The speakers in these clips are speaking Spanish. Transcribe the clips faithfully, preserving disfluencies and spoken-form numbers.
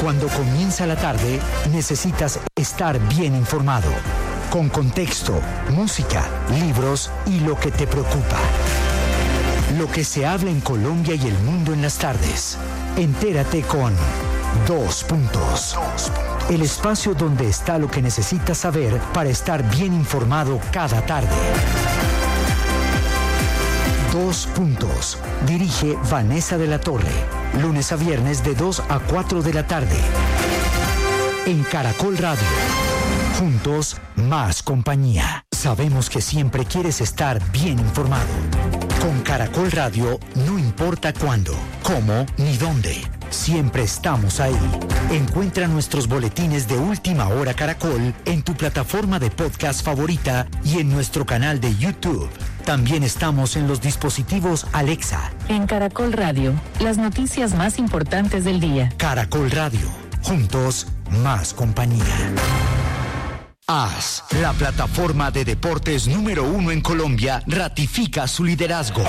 Cuando comienza la tarde, necesitas estar bien informado, con contexto, música, libros y lo que te preocupa. Lo que se habla en Colombia y el mundo en las tardes. Entérate con Dos Puntos. El espacio donde está lo que necesitas saber para estar bien informado cada tarde. Dos Puntos. Dirige Vanessa de la Torre. Lunes a viernes de dos a cuatro de la tarde. En Caracol Radio. Juntos, más compañía. Sabemos que siempre quieres estar bien informado. Con Caracol Radio, no importa cuándo, cómo ni dónde. Siempre estamos ahí. Encuentra nuestros boletines de Última Hora Caracol en tu plataforma de podcast favorita y en nuestro canal de YouTube. También estamos en los dispositivos Alexa. En Caracol Radio, las noticias más importantes del día. Caracol Radio. Juntos, más compañía. A S, la plataforma de deportes número uno en Colombia, ratifica su liderazgo.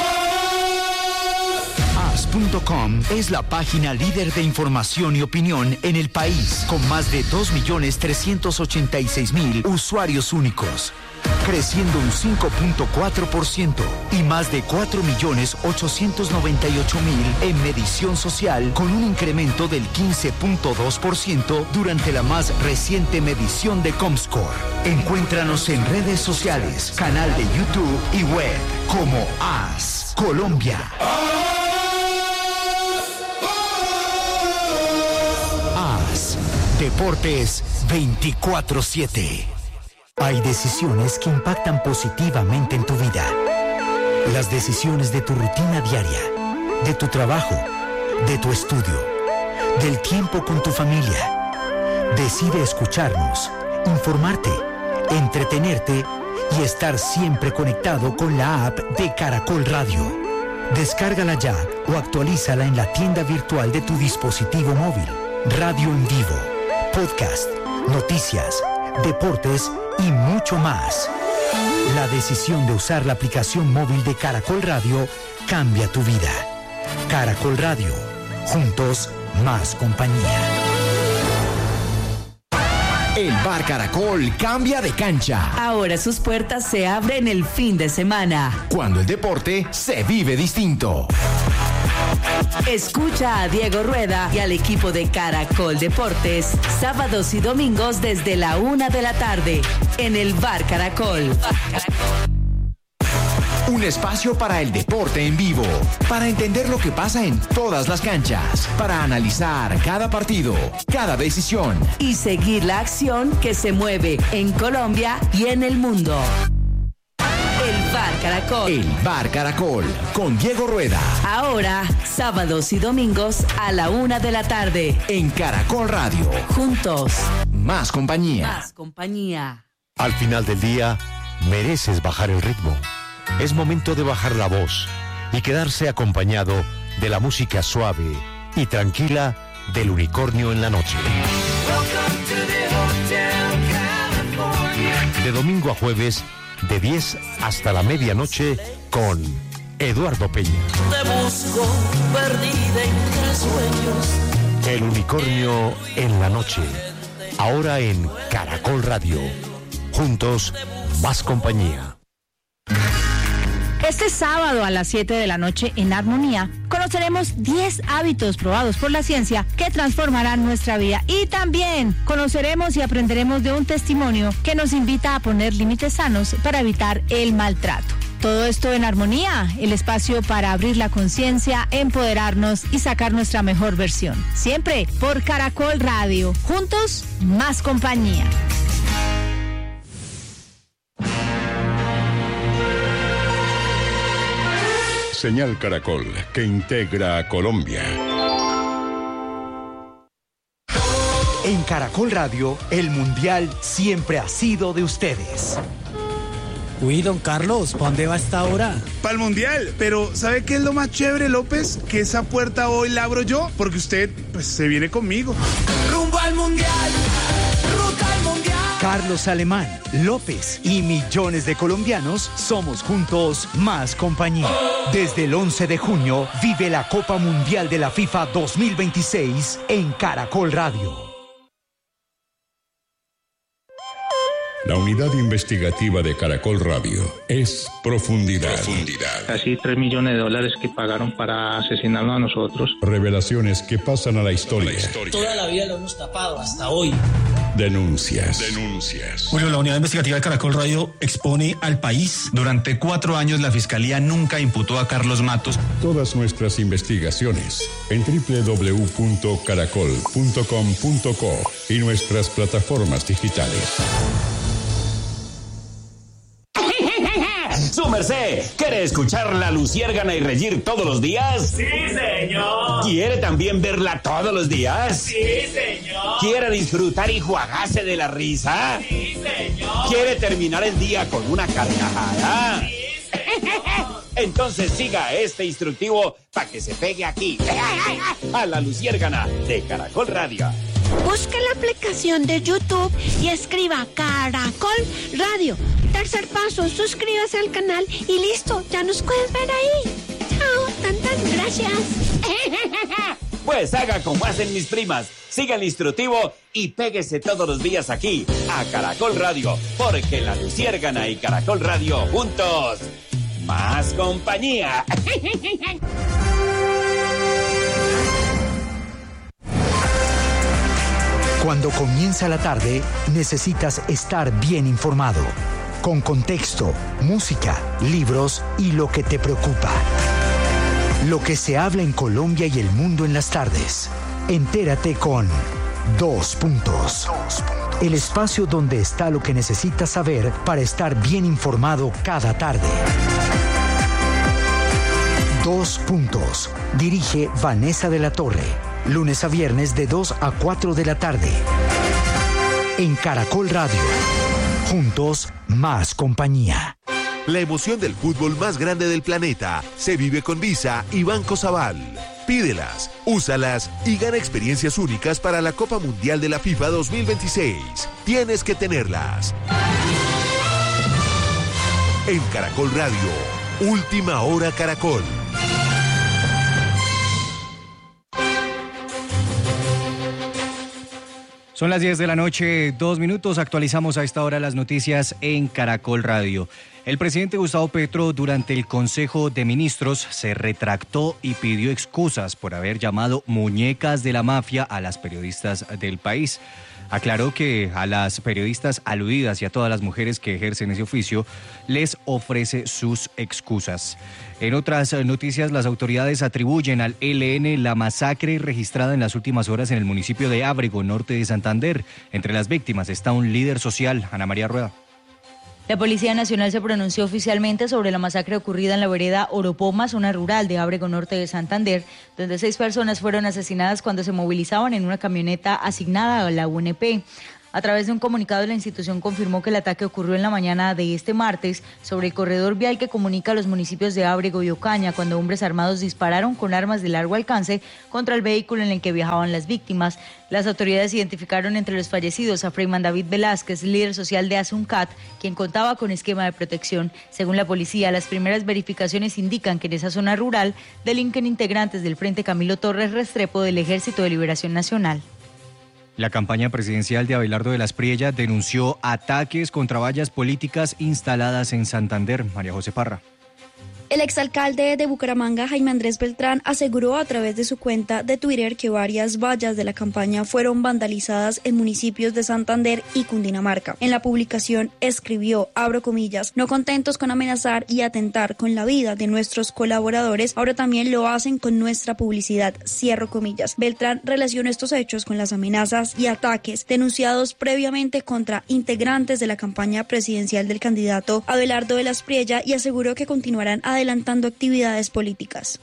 A S punto com es la página líder de información y opinión en el país, con más de dos millones trescientos ochenta y seis mil usuarios únicos, creciendo un cinco punto cuatro por ciento y más de cuatro millones ochocientos noventa y ocho mil en medición social, con un incremento del quince punto dos por ciento durante la más reciente medición de Comscore. Encuéntranos en redes sociales, canal de YouTube y web como A S Colombia. A S Deportes veinticuatro siete. Hay decisiones que impactan positivamente en tu vida. Las decisiones de tu rutina diaria, de tu trabajo, de tu estudio, del tiempo con tu familia. Decide escucharnos, informarte, entretenerte y estar siempre conectado con la app de Caracol Radio. Descárgala ya o actualízala en la tienda virtual de tu dispositivo móvil. Radio en vivo, podcast, noticias, deportes y mucho más. La decisión de usar la aplicación móvil de Caracol Radio cambia tu vida. Caracol Radio. Juntos, más compañía. El Bar Caracol cambia de cancha. Ahora sus puertas se abren el fin de semana. Cuando el deporte se vive distinto. Escucha a Diego Rueda y al equipo de Caracol Deportes sábados y domingos desde la una de la tarde en el Bar Caracol. Un espacio para el deporte en vivo, para entender lo que pasa en todas las canchas, para analizar cada partido, cada decisión y seguir la acción que se mueve en Colombia y en el mundo. El Bar Caracol. El Bar Caracol con Diego Rueda. Ahora, sábados y domingos a la una de la tarde en Caracol Radio. Juntos, más compañía. Más compañía. Al final del día, mereces bajar el ritmo. Es momento de bajar la voz y quedarse acompañado de la música suave y tranquila del Unicornio en la noche. De domingo a jueves, de diez hasta la medianoche, con Eduardo Peña. Te busco perdida entre sueños. El Unicornio en la noche, ahora en Caracol Radio. Juntos, más compañía. Este sábado a las siete de la noche en Armonía conoceremos diez hábitos probados por la ciencia que transformarán nuestra vida, y también conoceremos y aprenderemos de un testimonio que nos invita a poner límites sanos para evitar el maltrato. Todo esto en Armonía, el espacio para abrir la conciencia, empoderarnos y sacar nuestra mejor versión. Siempre por Caracol Radio. Juntos, más compañía. Señal Caracol, que integra a Colombia. En Caracol Radio, el Mundial siempre ha sido de ustedes. Uy, don Carlos, ¿para dónde va esta hora? Para el Mundial, pero ¿sabe qué es lo más chévere, López? Que esa puerta hoy la abro yo, porque usted, pues, se viene conmigo. Rumbo al Mundial, ruta al Mundial. Carlos Alemán, López y millones de colombianos somos juntos más compañía. Desde el once de junio vive la Copa Mundial de la FIFA dos mil veintiséis en Caracol Radio. La unidad investigativa de Caracol Radio es Profundidad. Profundidad. Casi tres millones de dólares que pagaron para asesinarnos a nosotros. Revelaciones que pasan a la historia. La historia. Toda la vida lo hemos tapado hasta hoy. Denuncias. Denuncias. Bueno, la unidad investigativa de Caracol Radio expone al país. Durante cuatro años la Fiscalía nunca imputó a Carlos Matos. Todas nuestras investigaciones en doble u doble u doble u punto caracol punto com punto co y nuestras plataformas digitales. ¡Su merced! ¿Quiere escuchar La Luciérgana y reír todos los días? ¡Sí, señor! ¿Quiere también verla todos los días? ¡Sí, señor! ¿Quiere disfrutar y juagarse de la risa? ¡Sí, señor! ¿Quiere terminar el día con una carcajada? ¡Sí, señor! Entonces siga este instructivo para que se pegue aquí, a La Luciérgana de Caracol Radio. Busca la aplicación de YouTube y escriba Caracol Radio. Tercer paso, suscríbase al canal y listo, ya nos puedes ver ahí. Chao, tantas gracias. Pues haga como hacen mis primas, siga el instructivo y péguese todos los días aquí, a Caracol Radio, porque La Luciérgana y Caracol Radio juntos, más compañía. Cuando comienza la tarde, necesitas estar bien informado, con contexto, música, libros y lo que te preocupa. Lo que se habla en Colombia y el mundo en las tardes. Entérate con Dos Puntos. El espacio donde está lo que necesitas saber para estar bien informado cada tarde. Dos Puntos. Dirige Vanessa de la Torre. Lunes a viernes de dos a cuatro de la tarde. En Caracol Radio. Juntos, más compañía. La emoción del fútbol más grande del planeta se vive con Visa y Banco Sabal. Pídelas, úsalas y gana experiencias únicas para la Copa Mundial de la FIFA dos mil veintiséis. Tienes que tenerlas. En Caracol Radio. Última hora Caracol. Son las diez de la noche, dos minutos. Actualizamos a esta hora las noticias en Caracol Radio. El presidente Gustavo Petro, durante el Consejo de Ministros, se retractó y pidió excusas por haber llamado muñecas de la mafia a las periodistas del país. Aclaró que a las periodistas aludidas y a todas las mujeres que ejercen ese oficio les ofrece sus excusas. En otras noticias, las autoridades atribuyen al E L N la masacre registrada en las últimas horas en el municipio de Ábrego, norte de Santander. Entre las víctimas está un líder social, Ana María Rueda. La Policía Nacional se pronunció oficialmente sobre la masacre ocurrida en la vereda Oropoma, zona rural de Ábrego, norte de Santander, donde seis personas fueron asesinadas cuando se movilizaban en una camioneta asignada a la U N P. A través de un comunicado, la institución confirmó que el ataque ocurrió en la mañana de este martes sobre el corredor vial que comunica a los municipios de Ábrego y Ocaña, cuando hombres armados dispararon con armas de largo alcance contra el vehículo en el que viajaban las víctimas. Las autoridades identificaron entre los fallecidos a Freyman David Velázquez, líder social de Asuncat, quien contaba con esquema de protección. Según la policía, las primeras verificaciones indican que en esa zona rural delinquen integrantes del Frente Camilo Torres Restrepo del Ejército de Liberación Nacional. La campaña presidencial de Abelardo de las Priella denunció ataques contra vallas políticas instaladas en Santander. María José Parra. El exalcalde de Bucaramanga, Jaime Andrés Beltrán, aseguró a través de su cuenta de Twitter que varias vallas de la campaña fueron vandalizadas en municipios de Santander y Cundinamarca. En la publicación escribió, abro comillas, no contentos con amenazar y atentar con la vida de nuestros colaboradores, ahora también lo hacen con nuestra publicidad, cierro comillas. Beltrán relacionó estos hechos con las amenazas y ataques denunciados previamente contra integrantes de la campaña presidencial del candidato Abelardo de las Priella y aseguró que continuarán adelante adelantando actividades políticas.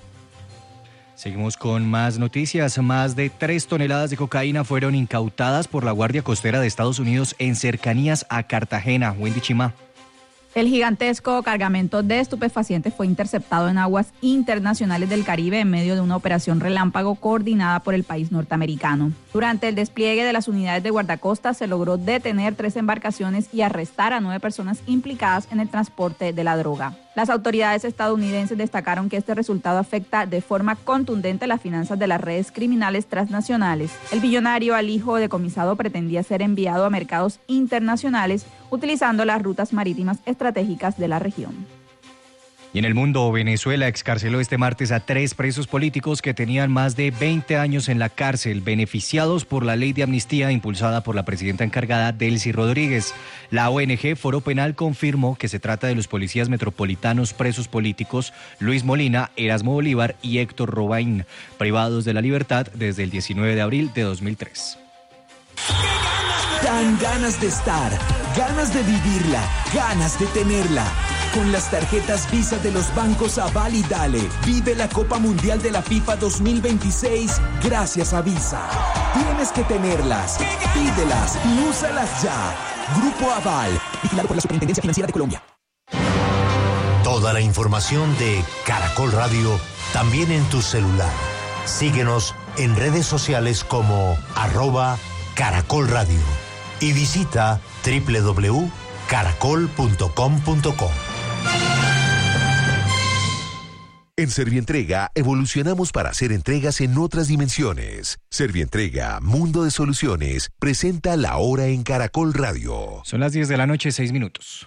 Seguimos con más noticias. Más de tres toneladas de cocaína fueron incautadas por la Guardia Costera de Estados Unidos en cercanías a Cartagena. Wendy Chimá. El gigantesco cargamento de estupefacientes fue interceptado en aguas internacionales del Caribe en medio de una operación relámpago coordinada por el país norteamericano. Durante el despliegue de las unidades de guardacostas se logró detener tres embarcaciones y arrestar a nueve personas implicadas en el transporte de la droga. Las autoridades estadounidenses destacaron que este resultado afecta de forma contundente las finanzas de las redes criminales transnacionales. El billonario al hijo decomisado pretendía ser enviado a mercados internacionales utilizando las rutas marítimas estratégicas de la región. Y en el mundo, Venezuela excarceló este martes a tres presos políticos que tenían más de veinte años en la cárcel, beneficiados por la ley de amnistía impulsada por la presidenta encargada Delcy Rodríguez. La O N G Foro Penal confirmó que se trata de los policías metropolitanos presos políticos Luis Molina, Erasmo Bolívar y Héctor Robain, privados de la libertad desde el diecinueve de abril de dos mil tres. Dan ganas de estar, ganas de vivirla, ganas de tenerla. Con las tarjetas Visa de los bancos Aval y Dale, vive la Copa Mundial de la FIFA dos mil veintiséis gracias a Visa. Tienes que tenerlas, pídelas y úsalas ya. Grupo Aval, vigilado por la Superintendencia Financiera de Colombia. Toda la información de Caracol Radio también en tu celular. Síguenos en redes sociales como arroba Caracol Radio y visita doble u doble u doble u punto caracol punto com punto co. En Servientrega evolucionamos para hacer entregas en otras dimensiones. Servientrega, Mundo de Soluciones, presenta La Hora en Caracol Radio. Son las diez de la noche, seis minutos.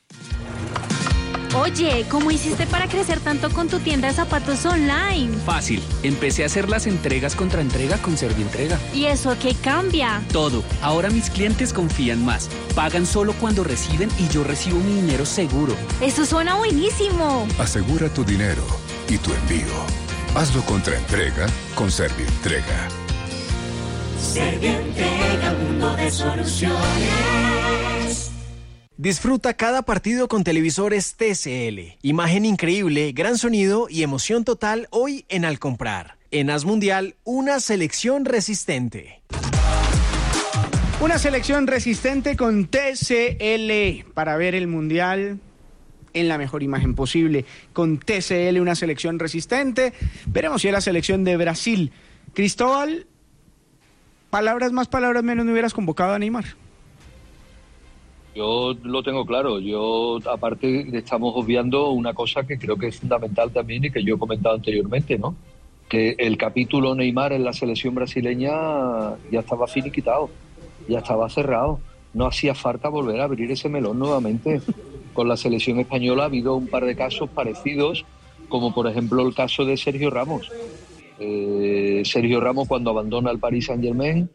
Oye, ¿cómo hiciste para crecer tanto con tu tienda de zapatos online? Fácil, empecé a hacer las entregas contra entrega con Servientrega. ¿Y eso qué cambia? Todo, ahora mis clientes confían más, pagan solo cuando reciben y yo recibo mi dinero seguro. ¡Eso suena buenísimo! Asegura tu dinero y tu envío. Hazlo contra entrega con Servientrega. Servientrega, mundo de soluciones. Disfruta cada partido con televisores T C L. Imagen increíble, gran sonido y emoción total hoy en Al Comprar. En As Mundial, una selección resistente. Una selección resistente con T C L para ver el Mundial en la mejor imagen posible. Con T C L, una selección resistente. Veremos si es la selección de Brasil. Cristóbal, palabras más, palabras menos, no hubieras convocado a Neymar. Yo lo tengo claro. Yo, aparte, estamos obviando una cosa que creo que es fundamental también y que yo he comentado anteriormente, ¿no? Que el capítulo Neymar en la selección brasileña ya estaba finiquitado, ya estaba cerrado. No hacía falta volver a abrir ese melón nuevamente. Con la selección española ha habido un par de casos parecidos, como por ejemplo el caso de Sergio Ramos. Eh, Sergio Ramos, cuando abandona el Paris Saint-Germain,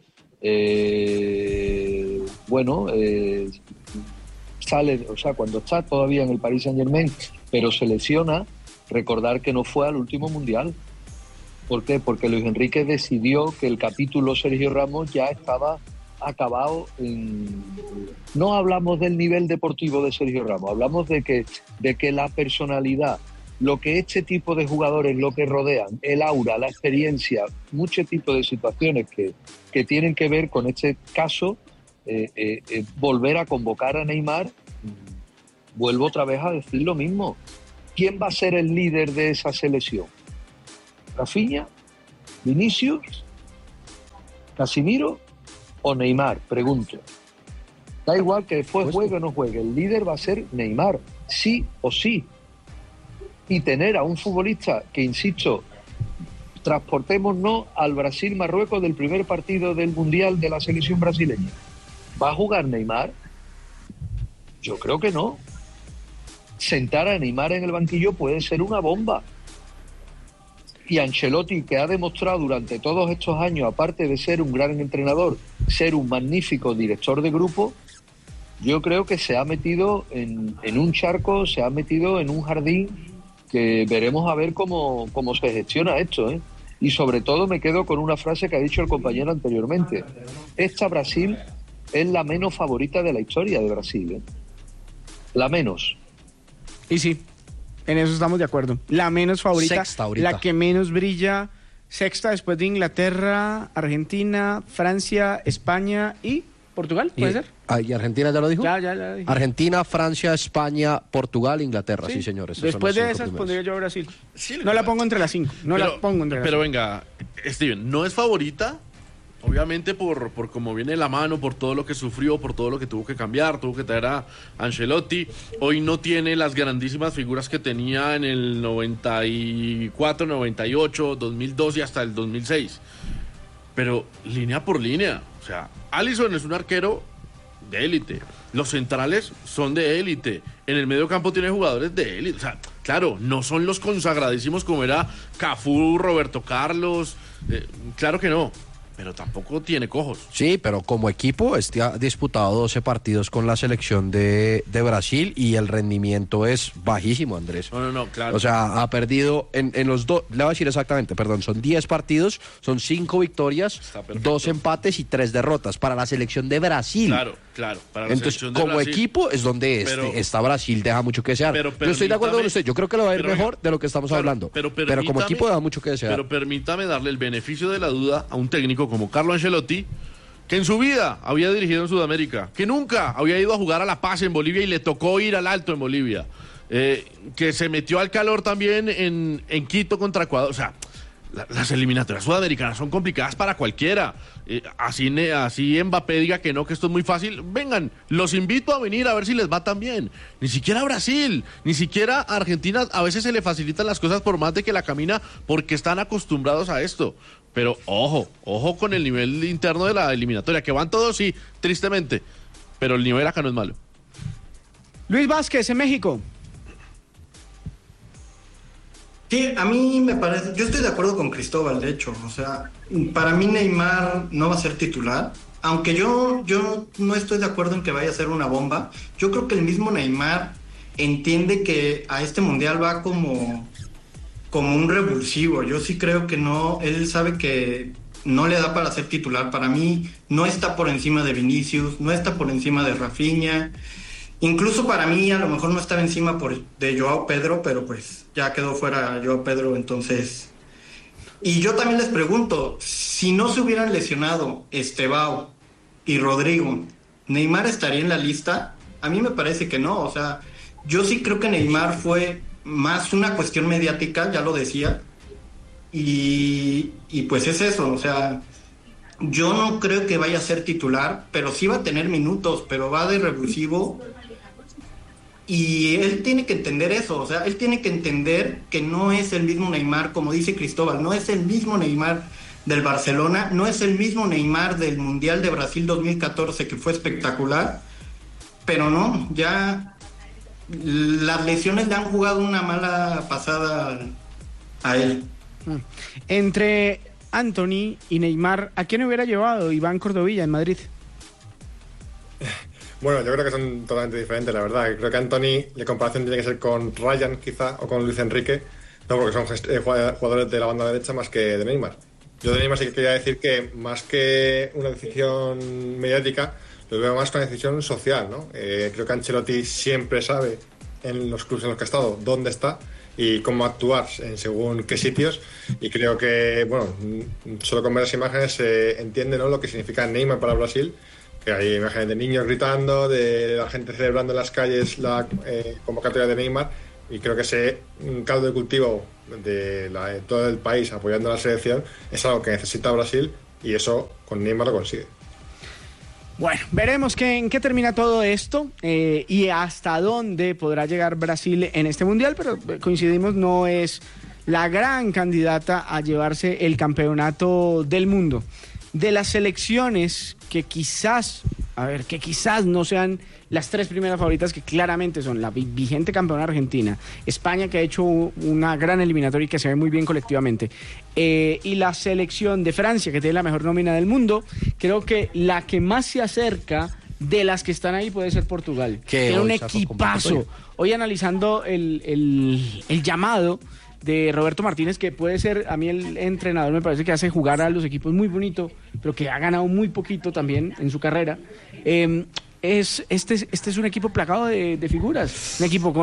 eh, bueno, eh, sale, o sea, cuando está todavía en el Paris Saint-Germain, pero se lesiona, recordar que no fue al último Mundial. ¿Por qué? Porque Luis Enrique decidió que el capítulo Sergio Ramos ya estaba acabado. En... No hablamos del nivel deportivo de Sergio Ramos, hablamos de que, de que la personalidad, lo que este tipo de jugadores, lo que rodean, el aura, la experiencia, muchos tipos de situaciones que, que tienen que ver con este caso, eh, eh, eh, volver a convocar a Neymar. Vuelvo otra vez a decir lo mismo. ¿Quién va a ser el líder de esa selección? ¿Rafinha? ¿Vinicius? ¿Casimiro? ¿O Neymar? Pregunto. Da igual que después juegue o no juegue, el líder va a ser Neymar, sí o sí. Y tener a un futbolista que, insisto, transportémonos al Brasil-Marruecos del primer partido del Mundial de la selección brasileña. ¿Va a jugar Neymar? Yo creo que no. Sentar a Neymar en el banquillo puede ser una bomba. Y Ancelotti, que ha demostrado durante todos estos años, aparte de ser un gran entrenador, ser un magnífico director de grupo, yo creo que se ha metido en, en un charco, se ha metido en un jardín que veremos a ver cómo, cómo se gestiona esto, ¿eh? Y sobre todo me quedo con una frase que ha dicho el compañero anteriormente. Esta Brasil es la menos favorita de la historia de Brasil, ¿eh? La menos. Y sí, en eso estamos de acuerdo. La menos favorita, sexta ahorita. La que menos brilla, sexta después de Inglaterra, Argentina, Francia, España y Portugal, ¿puede y, ser? Ah, ¿Y Argentina ya lo dijo? Ya, ya, ya dije. Argentina, Francia, España, Portugal, Inglaterra, sí, sí señores. Después de esas pondría yo a Brasil. Sí, no la pongo entre las cinco, no pero, la pongo entre las Pero cinco. venga, Steven, no es favorita, obviamente por, por cómo viene la mano, por todo lo que sufrió, por todo lo que tuvo que cambiar, tuvo que traer a Ancelotti. Hoy no tiene las grandísimas figuras que tenía en el noventa y cuatro, noventa y ocho, dos mil dos y hasta el dos mil seis. Pero línea por línea, o sea, Alisson es un arquero de élite, los centrales son de élite, en el medio campo tiene jugadores de élite, o sea, claro, no son los consagradísimos como era Cafú, Roberto Carlos, eh, claro que no, pero tampoco tiene cojos. Sí, pero como equipo este ha disputado doce partidos con la selección de, de Brasil y el rendimiento es bajísimo, Andrés. No, no, no, claro. O sea, ha perdido en, en los dos, le voy a decir exactamente, perdón, son diez partidos, son cinco victorias, dos empates y tres derrotas para la selección de Brasil. Claro, claro. Para la Entonces, selección de como Brasil, equipo es donde este, pero, esta Brasil deja mucho que desear. Pero yo estoy de acuerdo con usted, yo creo que lo va a ir pero, mejor de lo que estamos claro, hablando. Pero, pero como equipo deja mucho que desear. Pero permítame darle el beneficio de la duda a un técnico como Carlo Ancelotti, que en su vida había dirigido en Sudamérica, que nunca había ido a jugar a La Paz en Bolivia y le tocó ir al Alto en Bolivia, eh, que se metió al calor también en, en Quito contra Ecuador. O sea, la, las eliminatorias sudamericanas son complicadas para cualquiera. Eh, así, así Mbappé diga que no, que esto es muy fácil. Vengan, los invito a venir a ver si les va tan bien. Ni siquiera a Brasil, ni siquiera a Argentina a veces se le facilitan las cosas por más de que la camina porque están acostumbrados a esto. Pero ojo, ojo con el nivel interno de la eliminatoria, que van todos, sí, tristemente, pero el nivel acá no es malo. Luis Vázquez, en México. Sí, a mí me parece, yo estoy de acuerdo con Cristóbal, de hecho, o sea, para mí Neymar no va a ser titular, aunque yo, yo no estoy de acuerdo en que vaya a ser una bomba. Yo creo que el mismo Neymar entiende que a este mundial va como... como un revulsivo. Yo sí creo que no, él sabe que no le da para ser titular. Para mí no está por encima de Vinicius, no está por encima de Rafinha, incluso para mí a lo mejor no estaba encima por, de Joao Pedro, pero pues ya quedó fuera Joao Pedro, entonces. Y yo también les pregunto, si no se hubieran lesionado Estevao y Rodrigo, ¿Neymar estaría en la lista? A mí me parece que no, o sea, yo sí creo que Neymar fue más una cuestión mediática, ya lo decía, y, y pues es eso, o sea, yo no creo que vaya a ser titular, pero sí va a tener minutos, pero va de revulsivo, y él tiene que entender eso, o sea, él tiene que entender que no es el mismo Neymar, como dice Cristóbal, no es el mismo Neymar del Barcelona, no es el mismo Neymar del Mundial de Brasil dos mil catorce, que fue espectacular, pero no, ya... las lesiones le han jugado una mala pasada a él. Entre Anthony y Neymar, ¿a quién hubiera llevado Iván Cordovilla en Madrid? Bueno, yo creo que son totalmente diferentes, la verdad. Creo que Anthony, la comparación tiene que ser con Ryan, quizá, o con Luis Enrique, no porque son jugadores de la banda derecha más que de Neymar. Yo de Neymar sí que quería decir que más que una decisión mediática, lo veo más con una decisión social, ¿no? Eh, creo que Ancelotti siempre sabe en los clubes en los que ha estado dónde está y cómo actuar en según qué sitios, y creo que, bueno, solo con ver las imágenes se eh, entiende, ¿no?, lo que significa Neymar para Brasil, que hay imágenes de niños gritando, de la gente celebrando en las calles la eh, convocatoria de Neymar, y creo que ese caldo de cultivo de, la, de todo el país apoyando a la selección es algo que necesita Brasil, y eso con Neymar lo consigue. Bueno, veremos que, en qué termina todo esto eh, y hasta dónde podrá llegar Brasil en este mundial, pero coincidimos, no es la gran candidata a llevarse el campeonato del mundo. De las selecciones que quizás, a ver, que quizás no sean las tres primeras favoritas, que claramente son la vigente campeona Argentina, España, que ha hecho una gran eliminatoria y que se ve muy bien colectivamente, eh, y la selección de Francia, que tiene la mejor nómina del mundo. Creo que la que más se acerca de las que están ahí puede ser Portugal, que tiene un equipazo. Hoy analizando el, el, el llamado de Roberto Martínez, que puede ser, a mí el entrenador me parece que hace jugar a los equipos muy bonito, pero que ha ganado muy poquito también en su carrera. Eh, es, este, este es un equipo plagado de, de figuras, un equipo con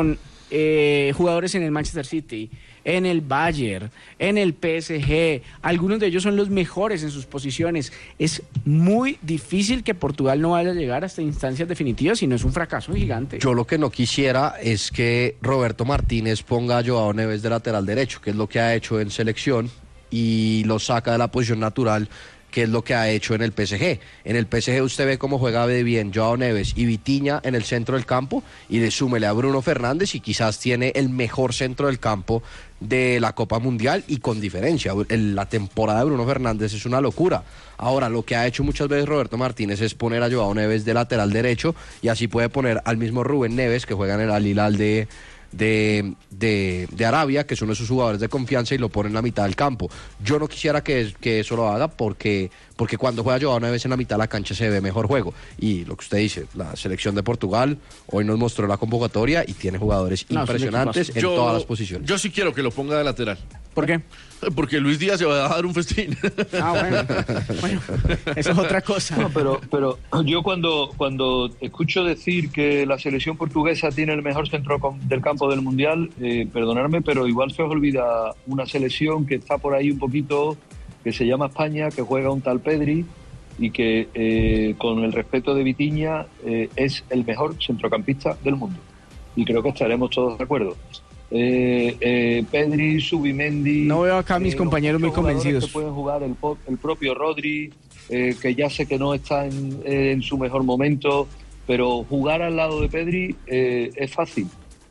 eh, jugadores en el Manchester City, en el Bayern, en el P S G, algunos de ellos son los mejores en sus posiciones. Es muy difícil que Portugal no vaya a llegar hasta instancias definitivas, si no es un fracaso gigante. Yo lo que no quisiera es que Roberto Martínez ponga a Joao Neves de lateral derecho, que es lo que ha hecho en selección, y lo saca de la posición natural, que es lo que ha hecho en el P S G. En el P S G usted ve cómo juega de bien Joao Neves y Vitinha en el centro del campo, y le súmele a Bruno Fernández y quizás tiene el mejor centro del campo de la Copa Mundial, y con diferencia. El, la temporada de Bruno Fernández es una locura. Ahora, lo que ha hecho muchas veces Roberto Martínez es poner a Joao Neves de lateral derecho, y así puede poner al mismo Rubén Neves, que juega en el Al Hilal de... De, de, de Arabia, que es uno de sus jugadores de confianza, y lo pone en la mitad del campo. Yo no quisiera que, que eso lo haga, porque, porque cuando juega Joao Neves en la mitad de la cancha se ve mejor juego. Y lo que usted dice, la selección de Portugal hoy nos mostró la convocatoria y tiene jugadores no, impresionantes en yo, todas las posiciones. Yo sí quiero que lo ponga de lateral. ¿Por qué? Porque Luis Díaz se va a dar un festín. Ah, bueno. Bueno, eso es otra cosa. No, pero, pero yo cuando, cuando escucho decir que la selección portuguesa tiene el mejor centro del campo del Mundial, eh, perdonadme, pero igual se os olvida una selección que está por ahí un poquito, que se llama España, que juega un tal Pedri, y que eh, con el respeto de Vitinha eh, es el mejor centrocampista del mundo. Y creo que estaremos todos de acuerdo. Eh, eh, Pedri, Subimendi... No veo acá a mis eh, compañeros muy convencidos. Que pueden jugar el, el propio Rodri, eh, que ya sé que no está en, eh, en su mejor momento, pero jugar al lado de Pedri eh, es fácil.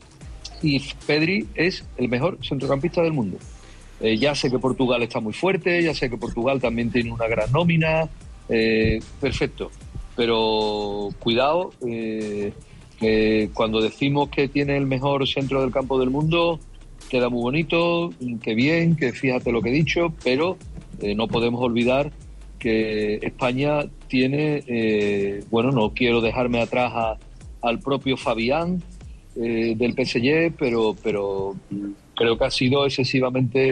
Y Pedri es el mejor centrocampista del mundo. Eh, ya sé que Portugal está muy fuerte, ya sé que Portugal también tiene una gran nómina, eh, perfecto, pero cuidado... Eh, que cuando decimos que tiene el mejor centro del campo del mundo, queda muy bonito, que bien, que fíjate lo que he dicho, pero eh, no podemos olvidar que España tiene, eh, bueno, no quiero dejarme atrás a, al propio Fabián eh, del P S G, pero, pero creo que ha sido excesivamente,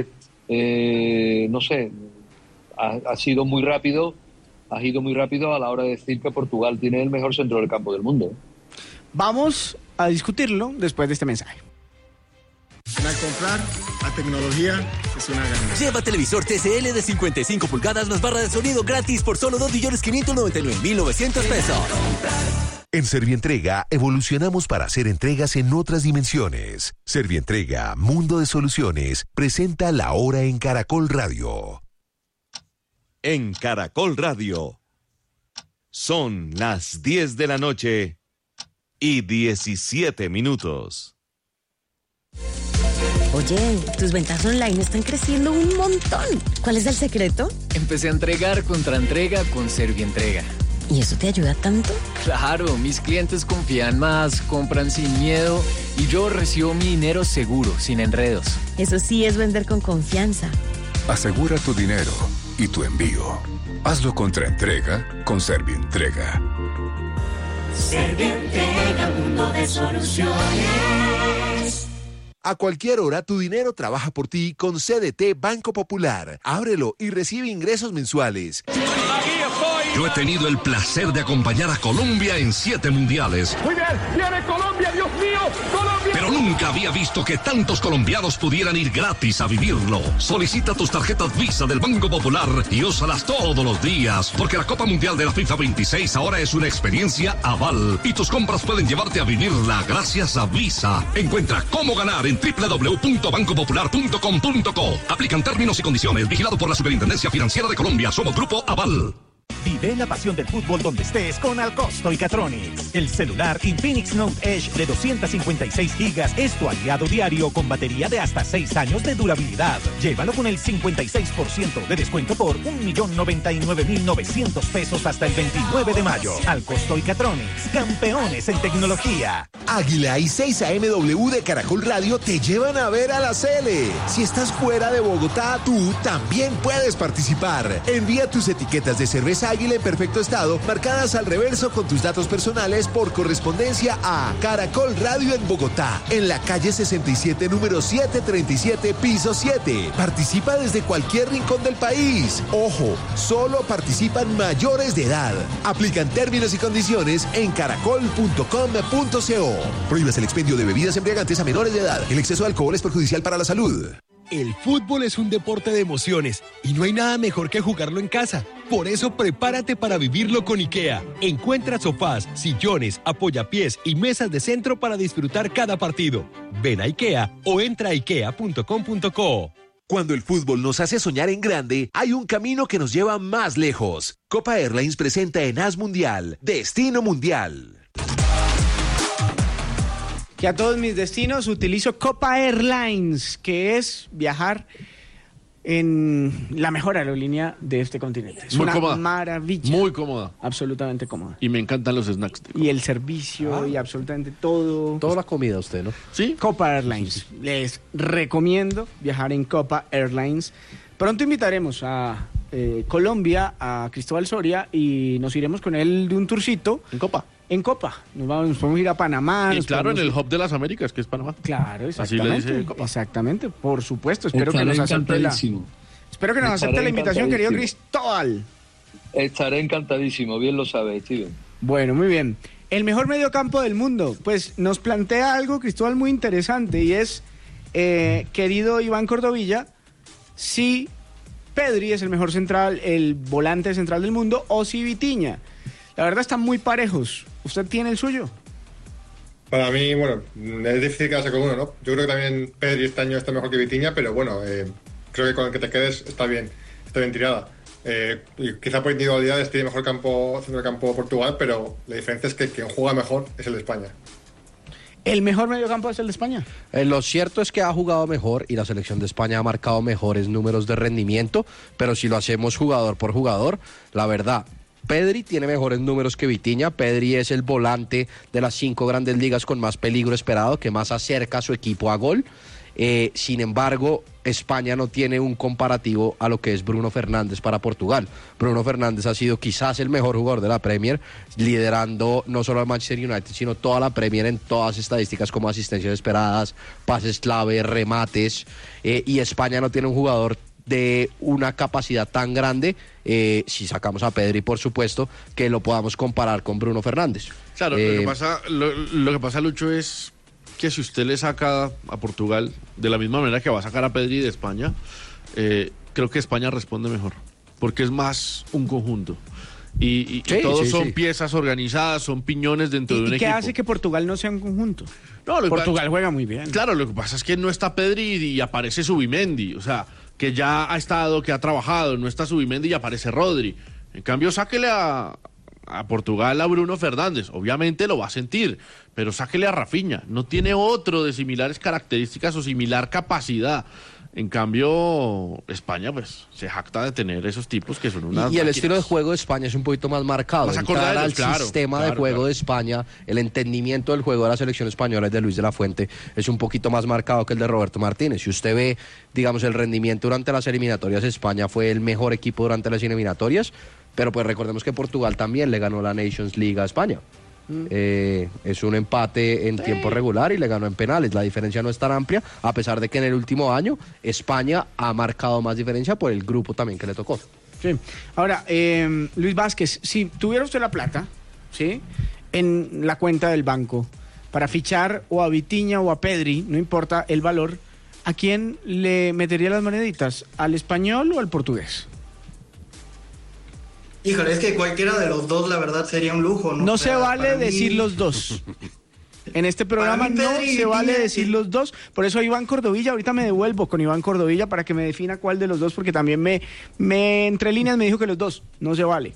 eh, no sé, ha, ha sido muy rápido, ha ido muy rápido a la hora de decir que Portugal tiene el mejor centro del campo del mundo. Vamos a discutirlo después de este mensaje. Al comprar, la tecnología es una ganancia. Lleva televisor T C L de cincuenta y cinco pulgadas más barra de sonido gratis por solo dos millones quinientos noventa y nueve mil novecientos pesos. En Servientrega evolucionamos para hacer entregas en otras dimensiones. Servientrega, Mundo de Soluciones, presenta La Hora en Caracol Radio. En Caracol Radio son las diez de la noche y diecisiete minutos. Oye, tus ventas online están creciendo un montón. ¿Cuál es el secreto? Empecé a entregar contra entrega con Servientrega. ¿Y eso te ayuda tanto? Claro, mis clientes confían más, compran sin miedo y yo recibo mi dinero seguro, sin enredos. Eso sí es vender con confianza. Asegura tu dinero y tu envío. Hazlo contra entrega con Servientrega. Servientrega, mundo de soluciones. A cualquier hora tu dinero trabaja por ti con C D T Banco Popular. Ábrelo y recibe ingresos mensuales. Yo he tenido el placer de acompañar a Colombia en siete mundiales. Muy bien, viene Colombia, Dios mío, Colombia. Pero nunca había visto que tantos colombianos pudieran ir gratis a vivirlo. Solicita tus tarjetas Visa del Banco Popular y úsalas todos los días, porque la Copa Mundial de la FIFA veintiséis ahora es una experiencia Aval y tus compras pueden llevarte a vivirla gracias a Visa. Encuentra cómo ganar en doble u doble u doble u punto banco popular punto com punto co. Aplican términos y condiciones. Vigilado por la Superintendencia Financiera de Colombia. Somos Grupo Aval. Vive la pasión del fútbol donde estés con Alcosto y Catronics. El celular Infinix Note Edge de doscientos cincuenta y seis gigas es tu aliado diario con batería de hasta seis años de durabilidad. Llévalo con el cincuenta y seis por ciento de descuento por un millón noventa y nueve mil novecientos pesos hasta el veintinueve de mayo. Alcosto y Catronics, campeones en tecnología. Águila y seis A M W de Caracol Radio te llevan a ver a la Cele. Si estás fuera de Bogotá, tú también puedes participar. Envía tus etiquetas de cerveza Águila en perfecto estado, marcadas al reverso con tus datos personales por correspondencia a Caracol Radio en Bogotá, en la calle sesenta y siete, número setecientos treinta y siete, piso siete. Participa desde cualquier rincón del país. Ojo, solo participan mayores de edad. Aplican términos y condiciones en caracol punto com punto co. Prohíbas el expendio de bebidas embriagantes a menores de edad. El exceso de alcohol es perjudicial para la salud. El fútbol es un deporte de emociones y no hay nada mejor que jugarlo en casa. Por eso prepárate para vivirlo con IKEA. Encuentra sofás, sillones, apoyapiés y mesas de centro para disfrutar cada partido. Ven a IKEA o entra a ikea punto com punto co. Cuando el fútbol nos hace soñar en grande, hay un camino que nos lleva más lejos. Copa Airlines presenta en As Mundial, Destino Mundial. Que a todos mis destinos utilizo Copa Airlines, que es viajar en la mejor aerolínea de este continente. Es Muy una cómoda. maravilla. Muy cómoda. Absolutamente cómoda. Y me encantan los snacks. Y el servicio Ah. y absolutamente todo. Toda la comida usted, ¿no? Sí. Copa Airlines. Les recomiendo viajar en Copa Airlines. Pronto invitaremos a eh, Colombia, a Cristóbal Soria, y nos iremos con él de un tourcito. En Copa. En Copa. Nos, vamos, nos podemos ir a Panamá. Y nos claro, en podemos el ir- hub de las Américas, que es Panamá. Claro, Así le exactamente. dice Copa. Exactamente, por supuesto. Espero que Estaré nos acepte la... encantadísimo. Espero que nos Estaré acepte la invitación, querido encantadísimo. Cristóbal. Estaré encantadísimo, bien lo sabes, Steven. Bueno, muy bien. El mejor mediocampo del mundo. Pues nos plantea algo, Cristóbal, muy interesante, y es, eh, querido Iván Cordovilla, si Pedri es el mejor central, el volante central del mundo, o si Vitinha. La verdad están muy parejos. ¿Usted tiene el suyo? Para mí, bueno, es difícil quedarse con uno, ¿no? Yo creo que también Pedri este año está mejor que Vitinha, pero bueno, eh, creo que con el que te quedes está bien, está bien tirada. Eh, y quizá por individualidades tiene mejor campo, centro de campo Portugal, pero la diferencia es que quien juega mejor es el de España. ¿El mejor mediocampo es el de España? Eh, lo cierto es que ha jugado mejor y la selección de España ha marcado mejores números de rendimiento, pero si lo hacemos jugador por jugador, la verdad, Pedri tiene mejores números que Vitinha. Pedri es el volante de las cinco grandes ligas con más peligro esperado, que más acerca a su equipo a gol. Eh, sin embargo, España no tiene un comparativo a lo que es Bruno Fernández para Portugal. Bruno Fernández ha sido quizás el mejor jugador de la Premier, liderando no solo al Manchester United, sino toda la Premier en todas estadísticas como asistencias esperadas, pases clave, remates, eh, y España no tiene un jugador de una capacidad tan grande, eh, si sacamos a Pedri, por supuesto, que lo podamos comparar con Bruno Fernández. Claro, Eh, lo, que pasa, lo, lo que pasa, Lucho, es que si usted le saca a Portugal de la misma manera que va a sacar a Pedri de España, eh, creo que España responde mejor, porque es más un conjunto. Y, y- y Sí, todos sí, son sí. piezas organizadas, son piñones dentro de un ¿Y qué equipo. hace que Portugal no sea un conjunto? No, lo que Portugal pasa- juega muy bien. Claro, lo que pasa es que no está Pedri y aparece Subimendi, o sea, que ya ha estado, que ha trabajado, no está Subimendi y aparece Rodri. En cambio, sáquele a, a Portugal a Bruno Fernández, obviamente lo va a sentir, pero sáquele a Rafinha, no tiene otro de similares características o similar capacidad. En cambio, España pues se jacta de tener esos tipos que son unas Y el máquinas. estilo de juego de España es un poquito más marcado. Más Entrar acorde a ellos, al claro, sistema de claro, juego claro. de España, el entendimiento del juego de la selección española de Luis de la Fuente es un poquito más marcado que el de Roberto Martínez. Si usted ve, digamos, el rendimiento durante las eliminatorias, España fue el mejor equipo durante las eliminatorias, pero pues recordemos que Portugal también le ganó la Nations League a España. Eh, es un empate en tiempo regular y le ganó en penales. La diferencia no es tan amplia, a pesar de que en el último año España ha marcado más diferencia por el grupo también que le tocó. Sí. Ahora, eh, Luis Vázquez, si tuviera usted la plata, ¿sí?, en la cuenta del banco para fichar o a Vitinha o a Pedri, no importa el valor, ¿a quién le metería las moneditas? ¿Al español o al portugués? Híjole, es que cualquiera de los dos, la verdad, sería un lujo. No, No O se sea, vale para mí- decir los dos. En este programa Para mí, no Pedri y se vale Vitinha, decir sí. los dos. Por eso Iván Cordovilla, ahorita me devuelvo con Iván Cordovilla para que me defina cuál de los dos, porque también me, me entre líneas me dijo que los dos. No se vale.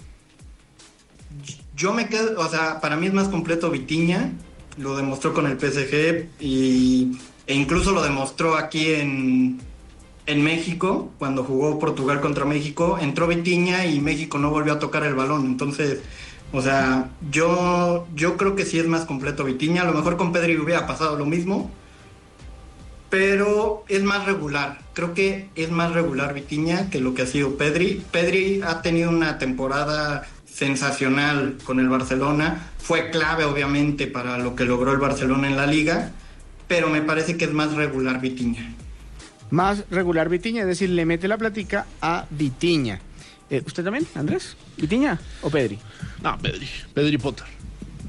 Yo me quedo, o sea, para mí es más completo Vitinha, lo demostró con el P S G y, e incluso lo demostró aquí en, en México, cuando jugó Portugal contra México, entró Vitinha y México no volvió a tocar el balón, entonces, o sea, yo, yo creo que sí es más completo Vitinha, a lo mejor con Pedri hubiera pasado lo mismo, pero es más regular, creo que es más regular Vitinha que lo que ha sido Pedri. Pedri ha tenido una temporada sensacional con el Barcelona, fue clave obviamente para lo que logró el Barcelona en la liga, pero me parece que es más regular Vitinha. Más regular Vitinha, es decir, le mete la platica a Vitinha. Eh, ¿Usted también, Andrés? ¿Vitinha o Pedri? No, Pedri, Pedri Potter.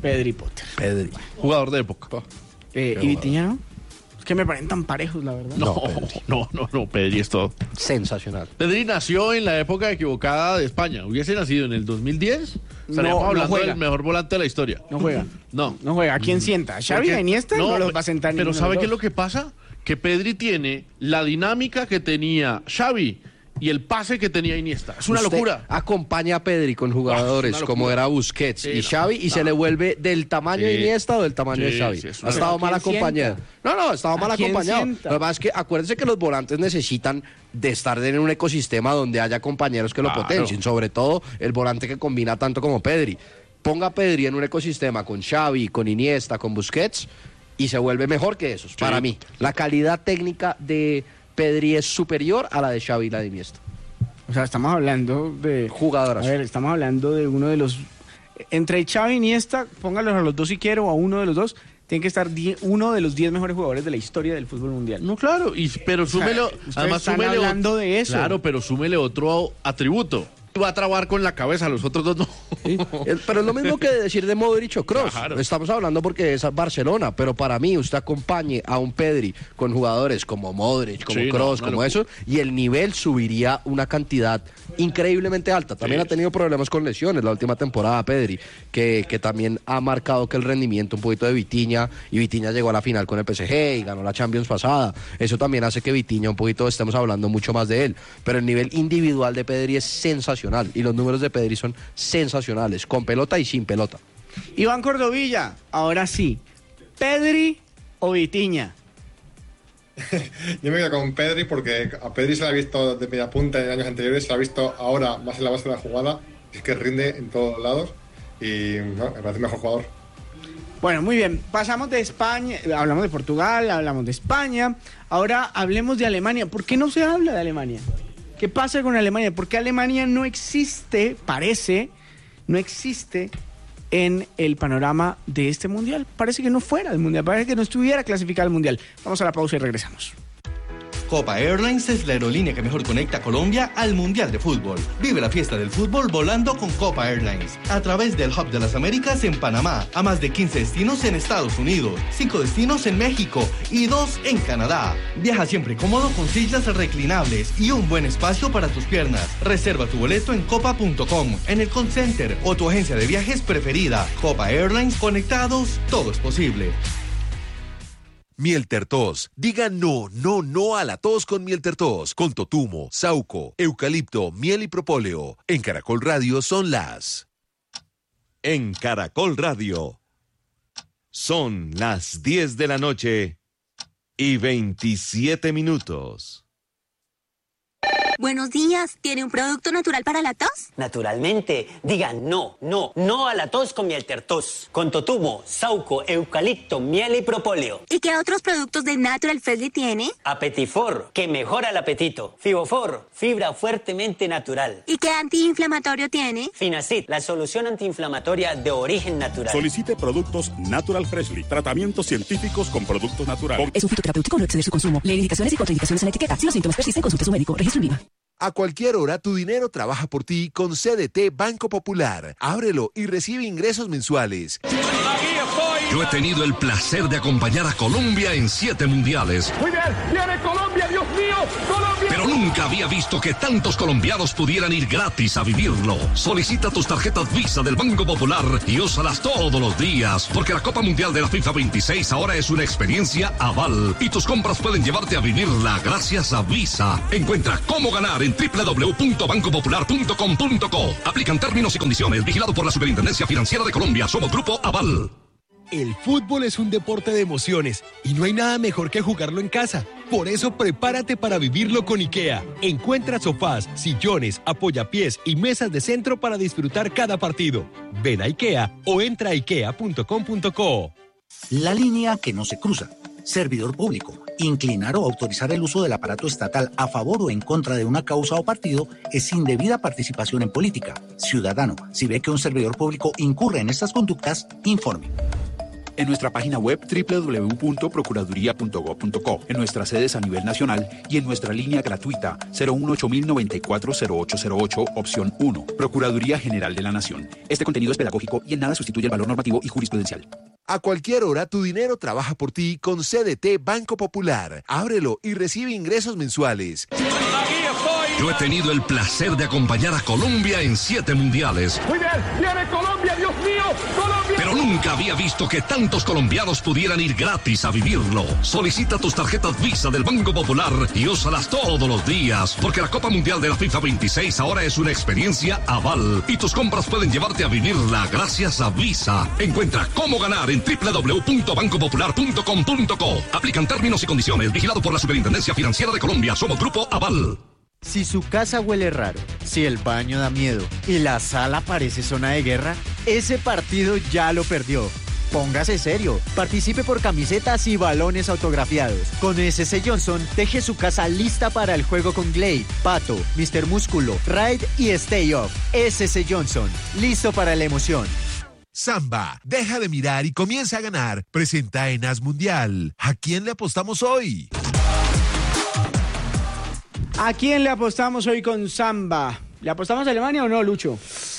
Pedri Potter. Pedri. Jugador de época. Eh, ¿Y Vitinha no? Es que me parecen tan parejos, la verdad. No, no, no, no, Pedri es todo. Sensacional. Pedri nació en la época equivocada de España. Hubiese nacido en el dos mil diez, estaríamos No, no hablando juega. del mejor volante de la historia. No juega. No. No juega. ¿A quién sienta? ¿A Xavi, Porque- a Iniesta? No, los va a sentar Pero ninguno de ¿sabe los qué es lo dos. que pasa? Que Pedri tiene la dinámica que tenía Xavi y el pase que tenía Iniesta. Es una Usted locura. Acompaña a Pedri con jugadores Ah, es una como locura. era Busquets Sí, y no, Xavi y no. se le vuelve del tamaño de Sí. Iniesta o del tamaño Sí, de Xavi. sí, es ha una- estado ¿A mal quién acompañado. sienta? No, no, ha estado mal ¿A quién acompañado. sienta? Lo que pasa es que acuérdense que los volantes necesitan de estar en un ecosistema donde haya compañeros que lo Claro. potencien, sobre todo el volante que combina tanto como Pedri. Ponga a Pedri en un ecosistema con Xavi, con Iniesta, con Busquets y se vuelve mejor que esos, para mí. La calidad técnica de Pedri es superior a la de Xavi y la de Iniesta. O sea, estamos hablando de... Jugadoras. A ver, estamos hablando de uno de los... Entre Xavi y Iniesta, póngalos a los dos si quiero, o a uno de los dos, tiene que estar die- uno de los diez mejores jugadores de la historia del fútbol mundial. No, claro, y, pero O sea, súmele, ustedes además están súmele hablando ot- de eso. Claro, pero súmele otro atributo. Va a trabar con la cabeza, los otros dos no. Eh, Pero es lo mismo que decir de Modric o Kroos. Claro. Estamos hablando porque es Barcelona, pero para mí usted acompañe a un Pedri con jugadores como Modric, como Sí, no, Kroos, una como locura. eso, y el nivel subiría una cantidad increíblemente alta. También Sí. ha tenido problemas con lesiones la última temporada Pedri, que, que también ha marcado que el rendimiento un poquito de Vitinha, y Vitinha llegó a la final con el P S G y ganó la Champions pasada. Eso también hace que Vitinha un poquito estemos hablando mucho más de él. Pero el nivel individual de Pedri es sensacional y los números de Pedri son sensacionales, con pelota y sin pelota. Iván Cordovilla, ahora sí, ¿Pedri o Vitinha? Yo me quedo con Pedri porque a Pedri se le ha visto de media punta en años anteriores, se le ha visto ahora más en la base de la jugada, es que rinde en todos lados y no, me parece el mejor jugador. Bueno, muy bien, pasamos de España, hablamos de Portugal, hablamos de España, ahora hablemos de Alemania. ¿Por qué no se habla de Alemania? ¿Qué pasa con Alemania? ¿Por qué Alemania no existe, parece, no existe en el panorama de este mundial? Parece que no fuera del mundial, parece que no estuviera clasificado al mundial. Vamos a la pausa y regresamos. Copa Airlines es la aerolínea que mejor conecta a Colombia al Mundial de Fútbol. Vive la fiesta del fútbol volando con Copa Airlines. A través del Hub de las Américas en Panamá, a más de quince destinos en Estados Unidos, cinco destinos en México y dos en Canadá. Viaja siempre cómodo con sillas reclinables y un buen espacio para tus piernas. Reserva tu boleto en copa punto com, en el call center o tu agencia de viajes preferida. Copa Airlines, conectados, todo es posible. Miel Tertos. Diga no, no, no a la tos con Miel Tertos. Con totumo, sauco, eucalipto, miel y propóleo. En Caracol Radio son las... En Caracol Radio. Son las diez de la noche y veintisiete minutos. Buenos días, ¿tiene un producto natural para la tos? Naturalmente, diga no, no, no a la tos con Miel Tertos. Con totumo, sauco, eucalipto, miel y propóleo. ¿Y qué otros productos de Natural Freshly tiene? Apetifor, que mejora el apetito. Fibofor, fibra fuertemente natural. ¿Y qué antiinflamatorio tiene? Finacid, la solución antiinflamatoria de origen natural. Solicite productos Natural Freshly. Tratamientos científicos con productos naturales. Es un fitoterapéutico, no exceder su consumo. Lee indicaciones y contraindicaciones en la etiqueta. Si los síntomas persisten, consulte a su médico. Registro en I V A. A cualquier hora tu dinero trabaja por ti con C D T Banco Popular. Ábrelo y recibe ingresos mensuales. Yo he tenido el placer de acompañar a Colombia en siete mundiales. Muy bien, viene Colombia, Dios mío, Colombia. Pero nunca había visto que tantos colombianos pudieran ir gratis a vivirlo. Solicita tus tarjetas Visa del Banco Popular y úsalas todos los días, porque la Copa Mundial de la FIFA veintiséis ahora es una experiencia aval y tus compras pueden llevarte a vivirla gracias a Visa. Encuentra cómo ganar en doble u doble u doble u punto banco popular punto com punto co. Aplican términos y condiciones. Vigilado por la Superintendencia Financiera de Colombia. Somos Grupo Aval. El fútbol es un deporte de emociones y no hay nada mejor que jugarlo en casa. Por eso prepárate para vivirlo con IKEA. Encuentra sofás, sillones, apoyapiés y mesas de centro para disfrutar cada partido. Ven a IKEA o entra a ikea punto com punto co. La línea que no se cruza. Servidor público. Inclinar o autorizar el uso del aparato estatal a favor o en contra de una causa o partido es indebida participación en política. Ciudadano, si ve que un servidor público incurre en estas conductas, informe. En nuestra página web doble u doble u doble u punto procuraduría punto gob punto co, en nuestras sedes a nivel nacional y en nuestra línea gratuita cero uno ocho mil noventa y cuatro cero ocho cero ocho, opción uno. Procuraduría General de la Nación. Este contenido es pedagógico y en nada sustituye el valor normativo y jurisprudencial. A cualquier hora tu dinero trabaja por ti con C D T Banco Popular. Ábrelo y recibe ingresos mensuales. Yo he tenido el placer de acompañar a Colombia en siete mundiales. Muy bien, viene Colombia, Dios mío, Colombia. Pero nunca había visto que tantos colombianos pudieran ir gratis a vivirlo. Solicita tus tarjetas Visa del Banco Popular y úsalas todos los días, porque la Copa Mundial de la FIFA veintiséis ahora es una experiencia aval y tus compras pueden llevarte a vivirla gracias a Visa. Encuentra cómo ganar en doble u doble u doble u punto banco popular punto com punto co. Aplican términos y condiciones. Vigilado por la Superintendencia Financiera de Colombia. Somos Grupo Aval. Si su casa huele raro, si el baño da miedo y la sala parece zona de guerra, ese partido ya lo perdió. Póngase serio, participe por camisetas y balones autografiados. Con S S Johnson, deje su casa lista para el juego con Glade, Pato, mister Músculo, Ride y Stay Off. S S Johnson, listo para la emoción. Samba, deja de mirar y comienza a ganar. Presenta en As Mundial. ¿A quién le apostamos hoy? ¿A quién le apostamos hoy con Samba? ¿Le apostamos a Alemania o no, Lucho?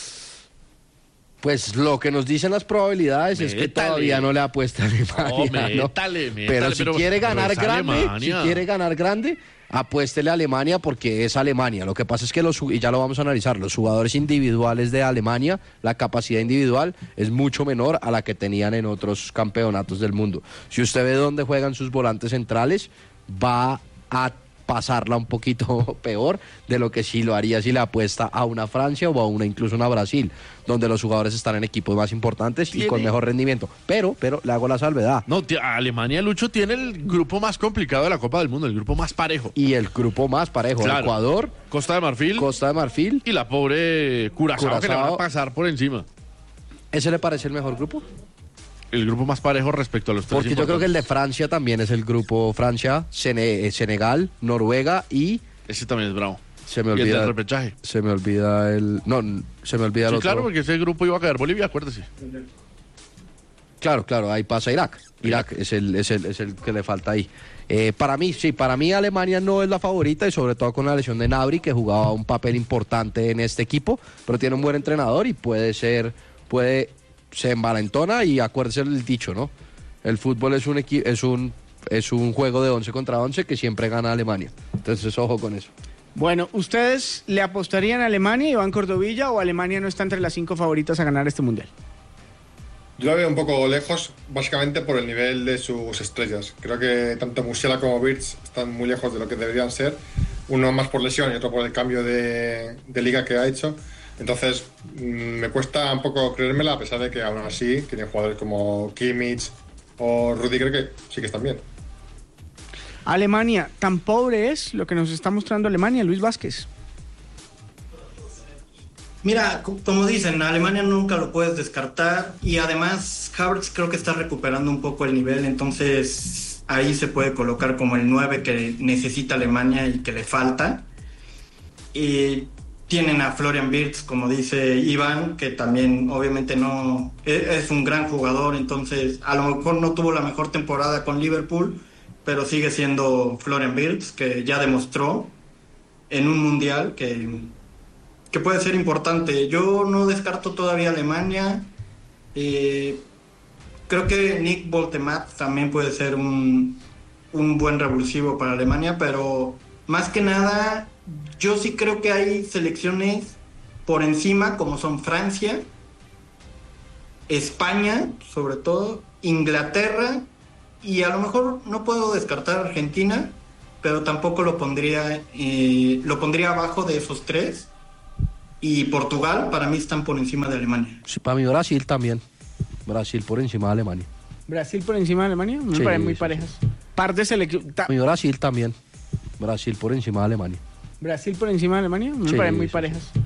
Pues lo que nos dicen las probabilidades métale. Es que todavía no le apuesta a Alemania. No, métale, métale, pero si pero, quiere ganar pero grande, Alemania. si quiere ganar grande, apuéstele a Alemania porque es Alemania. Lo que pasa es que los, y ya lo vamos a analizar, los jugadores individuales de Alemania, la capacidad individual es mucho menor a la que tenían en otros campeonatos del mundo. Si usted ve dónde juegan sus volantes centrales, va a pasarla un poquito peor de lo que sí lo haría si le apuesta a una Francia o a una incluso una Brasil, donde los jugadores están en equipos más importantes y con mejor rendimiento. Pero, pero le hago la salvedad. No, Alemania, Lucho, tiene el grupo más complicado de la Copa del Mundo, el grupo más parejo. Y el grupo más parejo, claro. Ecuador, Costa de Marfil, Costa de Marfil y la pobre Curazao, Curazao que le van a pasar por encima. ¿Ese le parece el mejor grupo? El grupo más parejo respecto a los tres. Porque yo creo que el de Francia también es el grupo Francia, Sene- Senegal, Noruega y... Ese también es bravo. Se me y olvida el del repechaje. Se me olvida el... No, se me olvida sí, el otro. claro, porque ese grupo iba a caer Bolivia, acuérdese. Claro, claro, ahí pasa Irak. Irak es el, es el, es el que le falta ahí. Eh, para mí, sí, para mí Alemania no es la favorita y sobre todo con la lesión de Gnabry, que jugaba un papel importante en este equipo, pero tiene un buen entrenador y puede ser... puede se envalentona y acuérdese el dicho, ¿no? El fútbol es un equi- es un es un juego de once contra once que siempre gana Alemania. Entonces, ojo con eso. Bueno, ¿ustedes le apostarían a Alemania, Iván Cordovilla, o Alemania no está entre las cinco favoritas a ganar este mundial? Yo la veo un poco lejos, básicamente por el nivel de sus estrellas. Creo que tanto Musiala como Wirtz están muy lejos de lo que deberían ser. Uno más por lesión y otro por el cambio de, de liga que ha hecho. Entonces, mmm, me cuesta un poco creérmela, a pesar de que aún así tienen jugadores como Kimmich o Rudiger que sí que están bien. Alemania, tan pobre es lo que nos está mostrando Alemania, Luis Vázquez. Mira, como dicen, Alemania nunca lo puedes descartar y además Havertz creo que está recuperando un poco el nivel, entonces ahí se puede colocar como el nueve que necesita Alemania y que le falta. Y tienen a Florian Wirtz, como dice Iván, que también obviamente no es un gran jugador, entonces a lo mejor no tuvo la mejor temporada con Liverpool, pero sigue siendo Florian Wirtz, que ya demostró en un mundial que, que puede ser importante. Yo no descarto todavía Alemania. Eh, creo que Nick Boltemat también puede ser un, un buen revulsivo para Alemania, pero más que nada yo sí creo que hay selecciones por encima, como son Francia, España, sobre todo, Inglaterra, y a lo mejor no puedo descartar Argentina, pero tampoco lo pondría, eh, lo pondría abajo de esos tres. Y Portugal, para mí, están por encima de Alemania. Sí, para mí Brasil también. Brasil por encima de Alemania. ¿Brasil por encima de Alemania? Me sí, parecen muy sí, parejas. Sí. Par de selecciones. Para mí Brasil también. Brasil por encima de Alemania. ¿Brasil por encima de Alemania? Me sí, parecen muy sí, parejas. Sí.